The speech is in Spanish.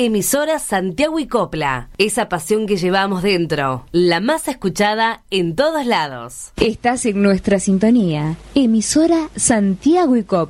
Emisora Santiago y Copla. Esa pasión que llevamos dentro. La más escuchada en todos lados. Estás en nuestra sintonía. Emisora Santiago y Copla.